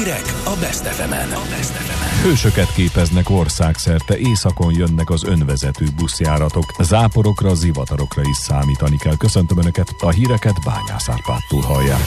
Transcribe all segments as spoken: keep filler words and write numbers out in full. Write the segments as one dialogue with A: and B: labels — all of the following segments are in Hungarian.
A: Hírek a Best ef emen.
B: Hősöket képeznek országszerte, északon jönnek az önvezető buszjáratok. Záporokra, zivatarokra is számítani kell. Köszöntöm Önöket, a híreket Bányász Árpádtól hallják.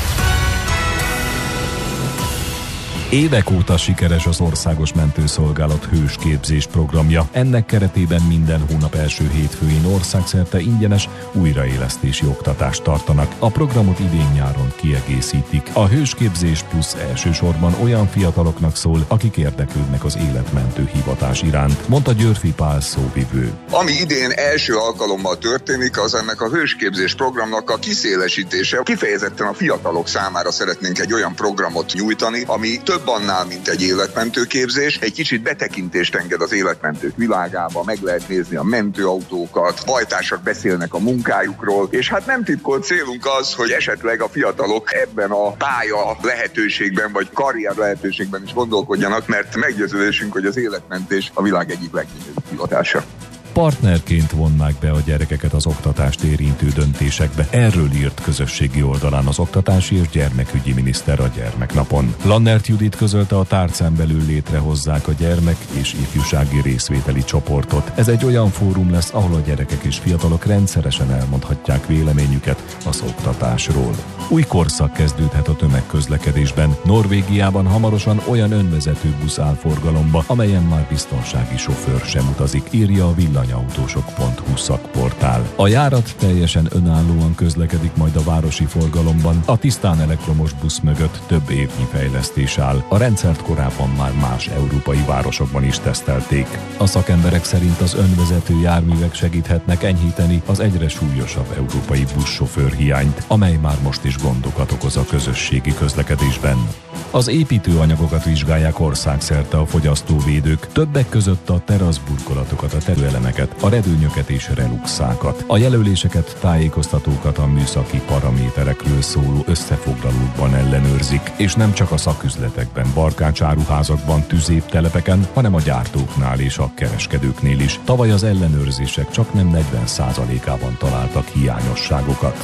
B: Évek óta sikeres az Országos Mentőszolgálat hősképzés programja. Ennek keretében minden hónap első hétfőjén országszerte ingyenes újraélesztési oktatást tartanak. A programot idén-nyáron kiegészítik. A hősképzés plusz elsősorban olyan fiataloknak szól, akik érdeklődnek az életmentő hivatás iránt, mondta Györfi Pál szóvivő.
C: Ami idén első alkalommal történik, az ennek a hősképzés programnak a kiszélesítése. Kifejezetten a fiatalok számára szeretnénk egy olyan programot nyújtani, ami több annál, mint egy életmentő képzés. Egy kicsit betekintést enged az életmentők világába, meg lehet nézni a mentőautókat, hajtársak beszélnek a munkájukról, és hát nem titkolt célunk az, hogy esetleg a fiatalok ebben a pálya lehetőségben, vagy karrier lehetőségben is gondolkodjanak, mert meggyőződésünk, hogy az életmentés a világ egyik legnagyobb hivatása.
B: Partnerként vonnák be a gyerekeket az oktatást érintő döntésekbe. Erről írt közösségi oldalán az oktatási és gyermekügyi miniszter a gyermeknapon. Lannert Judit közölte, a tárcán belül létrehozzák a gyermek és ifjúsági részvételi csoportot. Ez egy olyan fórum lesz, ahol a gyerekek és fiatalok rendszeresen elmondhatják véleményüket az oktatásról. Új korszak kezdődhet a tömegközlekedésben. Norvégiában hamarosan olyan önvezető busz áll forgalomba, amelyen már biztonsági sofőr sem utazik, írja a villanyautósok pont hu szakportál. A járat teljesen önállóan közlekedik majd a városi forgalomban. A tisztán elektromos busz mögött több évnyi fejlesztés áll. A rendszert korábban már más európai városokban is tesztelték. A szakemberek szerint az önvezető járművek segíthetnek enyhíteni az egyre súlyosabb európai buszsofőr hiányt, amely már most is gondokat okoz a közösségi közlekedésben. Az építőanyagokat vizsgálják országszerte a fogyasztóvédők, többek között a teraszburkolatokat, a terőelemeket, a redőnyöket és reluxákat. A jelöléseket, tájékoztatókat a műszaki paraméterekről szóló összefoglalókban ellenőrzik, és nem csak a szaküzletekben, barkácsáruházakban, tüzéptelepeken, hanem a gyártóknál és a kereskedőknél is. Tavaly az ellenőrzések csaknem negyven százalékában találtak hiányosságokat.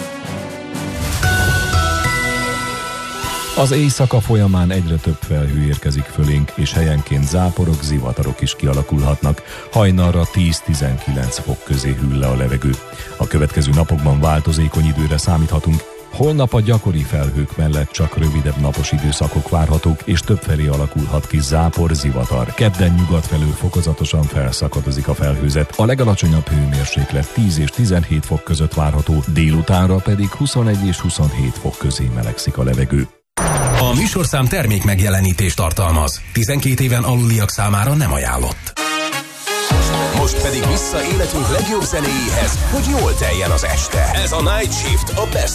B: Az éjszaka folyamán egyre több felhő érkezik fölénk, és helyenként záporok, zivatarok is kialakulhatnak. Hajnalra tíz-tizenkilenc fok közé hűl le a levegő. A következő napokban változékony időre számíthatunk. Holnap a gyakori felhők mellett csak rövidebb napos időszakok várhatók, és többfelé alakulhat ki zápor, zivatar. Kedden nyugat felől fokozatosan felszakadozik a felhőzet. A legalacsonyabb hőmérséklet tíz és tizenhét fok között várható, délutánra pedig huszonegy és huszonhét fok közé melegszik a levegő.
A: A műsorszám termék megjelenítést tartalmaz. tizenkét éven aluliak számára nem ajánlott. Most pedig vissza életünk legjobb zenéjéhez, hogy jól teljen az este. Ez a Night Shift a Best